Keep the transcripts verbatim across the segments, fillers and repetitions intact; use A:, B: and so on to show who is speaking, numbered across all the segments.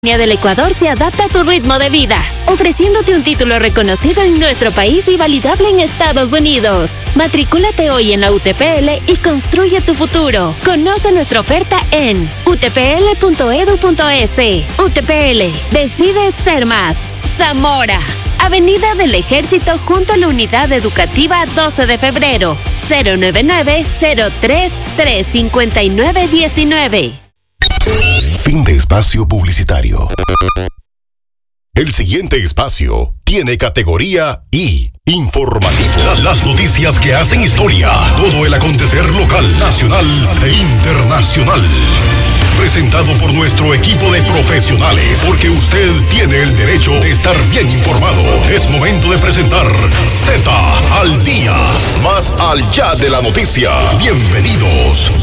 A: del Ecuador se adapta a tu ritmo de vida, ofreciéndote un título reconocido en nuestro país y validable en Estados Unidos. Matricúlate hoy en la U T P L y construye tu futuro. Conoce nuestra oferta en u t p l punto e d u punto e s. U T P L, decide ser más. Zamora, Avenida del Ejército junto a la Unidad Educativa doce de febrero, cero nueve nueve, cero tres, tres cinco nueve uno nueve.
B: Fin de espacio publicitario. El siguiente espacio tiene categoría I, informativo. Las, las noticias que hacen historia. Todo el acontecer local, nacional e internacional. Presentado por nuestro equipo de profesionales, porque usted tiene el derecho de estar bien informado. Es momento de presentar Z al día, más allá de la noticia. Bienvenidos.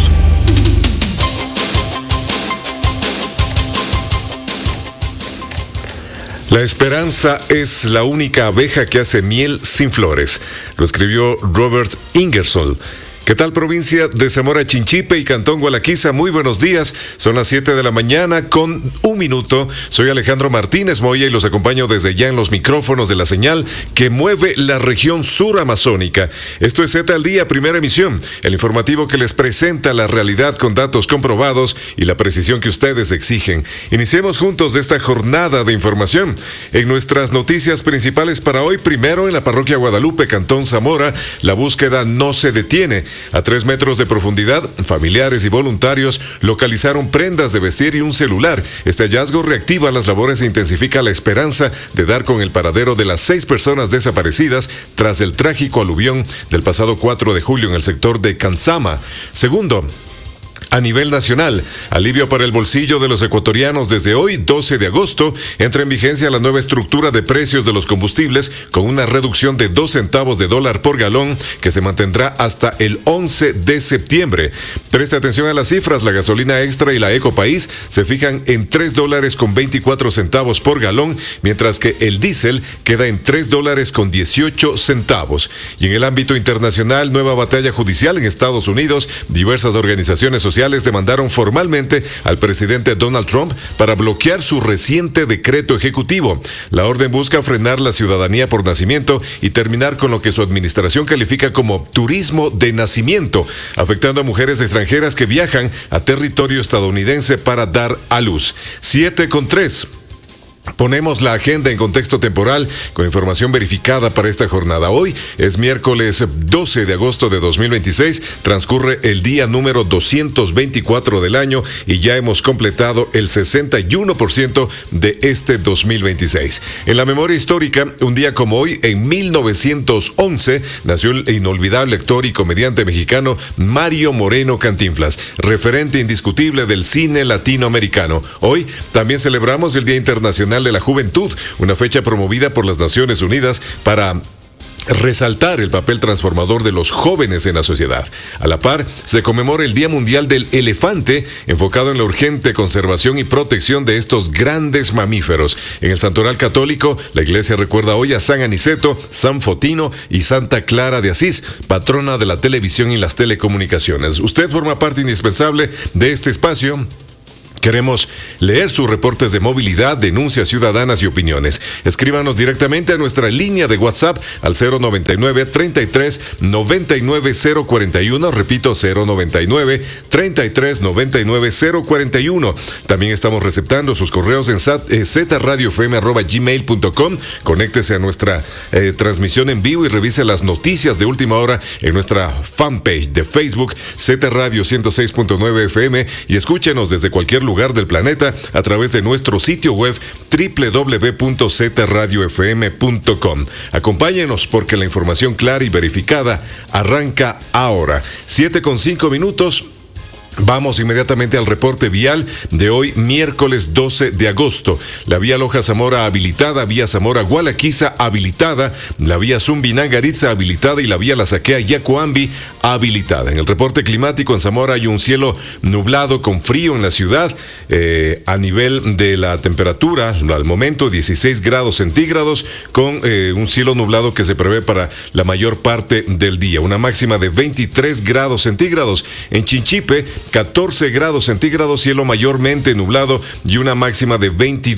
C: La esperanza es la única abeja que hace miel sin flores. Lo escribió Robert Ingersoll. ¿Qué tal, provincia de Zamora Chinchipe y Cantón Gualaquiza? Muy buenos días. Son las siete de la mañana con un minuto. Soy Alejandro Martínez Moya y los acompaño desde ya en los micrófonos de la señal que mueve la región sur amazónica. Esto es Z al Día, primera emisión. El informativo que les presenta la realidad con datos comprobados y la precisión que ustedes exigen. Iniciemos juntos esta jornada de información. En nuestras noticias principales para hoy, primero en la parroquia Guadalupe, Cantón Zamora, la búsqueda no se detiene. A tres metros de profundidad, familiares y voluntarios localizaron prendas de vestir y un celular. Este hallazgo reactiva las labores e intensifica la esperanza de dar con el paradero de las seis personas desaparecidas tras el trágico aluvión del pasado cuatro de julio en el sector de Canzama. Segundo, a nivel nacional, alivio para el bolsillo de los ecuatorianos. Desde hoy, doce de agosto, entra en vigencia la nueva estructura de precios de los combustibles con una reducción de dos centavos de dólar por galón que se mantendrá hasta el once de septiembre. Preste atención a las cifras. La gasolina extra y la Ecopaís se fijan en tres dólares con veinticuatro centavos por galón, mientras que el diésel queda en tres dólares con dieciocho centavos. Y en el ámbito internacional, nueva batalla judicial en Estados Unidos. Diversas organizaciones sociales demandaron formalmente al presidente Donald Trump para bloquear su reciente decreto ejecutivo. La orden busca frenar la ciudadanía por nacimiento y terminar con lo que su administración califica como turismo de nacimiento, afectando a mujeres extranjeras que viajan a territorio estadounidense para dar a luz. siete con tres. Ponemos la agenda en contexto temporal con información verificada para esta jornada. Hoy es miércoles doce de agosto de dos mil veintiséis, transcurre el día número doscientos veinticuatro del año y ya hemos completado el sesenta y uno por ciento de este dos mil veintiséis. En la memoria histórica, un día como hoy, en mil novecientos once, nació el inolvidable actor y comediante mexicano Mario Moreno Cantinflas, referente indiscutible del cine latinoamericano. Hoy también celebramos el Día Internacional de la Juventud, una fecha promovida por las Naciones Unidas para resaltar el papel transformador de los jóvenes en la sociedad. A la par, se conmemora el Día Mundial del Elefante, enfocado en la urgente conservación y protección de estos grandes mamíferos. En el Santoral Católico, la iglesia recuerda hoy a San Aniceto, San Fotino y Santa Clara de Asís, patrona de la televisión y las telecomunicaciones. Usted forma parte indispensable de este espacio. Queremos leer sus reportes de movilidad, denuncias ciudadanas y opiniones. Escríbanos directamente a nuestra línea de WhatsApp al cero noventa y nueve, treinta y tres, noventa y nueve, cero cuarenta y uno. Repito, cero noventa y nueve, treinta y tres, noventa y nueve, cero cuarenta y uno. También estamos receptando sus correos en z radio f m arroba gmail punto com. Conéctese a nuestra eh, transmisión en vivo y revise las noticias de última hora en nuestra fanpage de Facebook, Z Radio ciento seis punto nueve F M, y escúchenos desde cualquier lugar lugar del planeta a través de nuestro sitio web doble u doble u doble u punto z radio f m punto com. Acompáñenos porque la información clara y verificada arranca ahora. siete con cinco minutos. Vamos inmediatamente al reporte vial de hoy, miércoles doce de agosto. La vía Loja Zamora habilitada, vía Zamora Gualaquiza habilitada, la vía Zumbinangaritza habilitada y la vía La Saquea Yacuambi habilitada. En el reporte climático en Zamora hay un cielo nublado con frío en la ciudad. Eh, a nivel de la temperatura, al momento dieciséis grados centígrados con eh, un cielo nublado que se prevé para la mayor parte del día. Una máxima de veintitrés grados centígrados. En Chinchipe catorce grados centígrados, cielo mayormente nublado y una máxima de veintidós.